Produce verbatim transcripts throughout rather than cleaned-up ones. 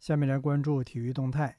下面来关注体育动态。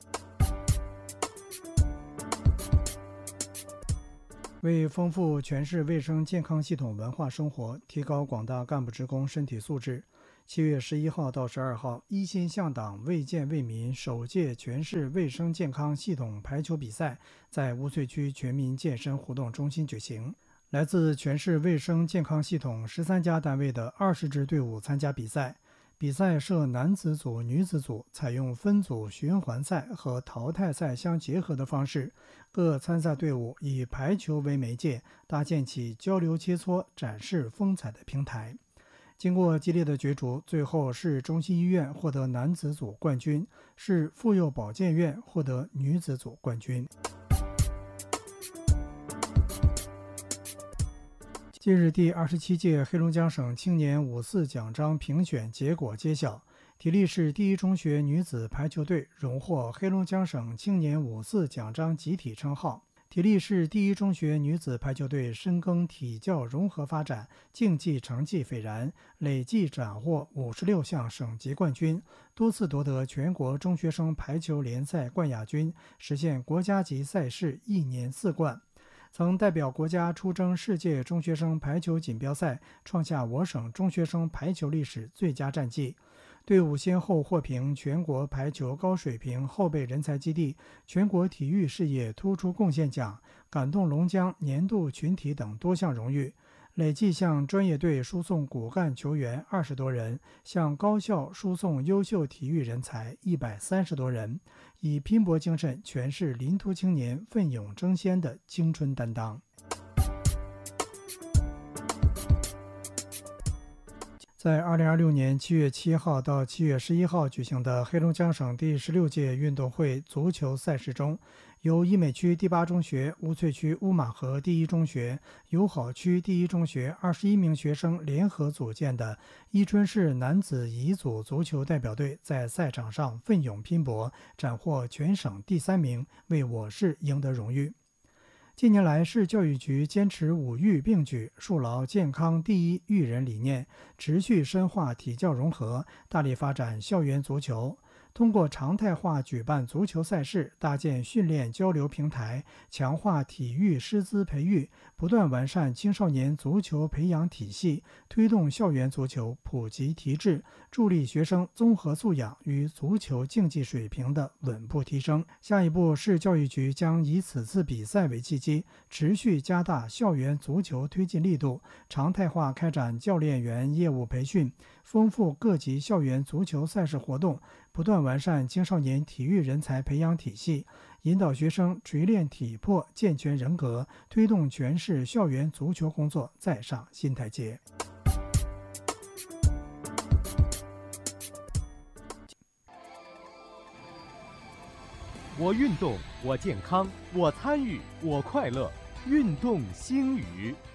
为丰富全市卫生健康系统文化生活，提高广大干部职工身体素质，七月十一号到十二号，一心向党、为建为民首届全市卫生健康系统排球比赛在乌翠区全民健身活动中心举行。来自全市卫生健康系统十三家单位的二十支队伍参加比赛。比赛设男子组、女子组，采用分组循环赛和淘汰赛相结合的方式，各参赛队伍以排球为媒介，搭建起交流切磋、展示风采的平台。经过激烈的角逐，最后市中心医院获得男子组冠军，市妇幼保健院获得女子组冠军。近日，第二十七届黑龙江省青年五四奖章评选结果揭晓，体力市第一中学女子排球队荣获黑龙江省青年五四奖章集体称号。体力市第一中学女子排球队深耕体教融合发展，竞技成绩斐然，累计斩获五十六项省级冠军，多次夺得全国中学生排球联赛冠亚军，实现国家级赛事一年四冠。曾代表国家出征世界中学生排球锦标赛，创下我省中学生排球历史最佳战绩。队伍先后获评全国排球高水平后备人才基地、全国体育事业突出贡献奖、感动龙江年度群体等多项荣誉，累计向专业队输送骨干球员二十多人，向高校输送优秀体育人才一百三十多人，以拼搏精神诠释林图青年奋勇争先的青春担当。在二零二六年七月七号到七月十一号举行的黑龙江省第十六届运动会足球赛事中，由医美区第八中学、乌翠区乌马河第一中学、友好区第一中学二十一名学生联合组建的伊春市男子乙组足球代表队在赛场上奋勇拼搏，斩获全省第三名，为我市赢得荣誉。近年来，市教育局坚持五育并举，树牢健康第一育人理念，持续深化体教融合，大力发展校园足球。通过常态化举办足球赛事，搭建训练交流平台，强化体育师资培育，不断完善青少年足球培养体系，推动校园足球普及提质，助力学生综合素养与足球竞技水平的稳步提升。下一步，市教育局将以此次比赛为契机，持续加大校园足球推进力度，常态化开展教练员业务培训，丰富各级校园足球赛事活动，不断完善青少年体育人才培养体系，引导学生锤炼体魄、健全人格，推动全市校园足球工作再上新台阶。 我运动，我健康，我参与，我快乐。运动星语。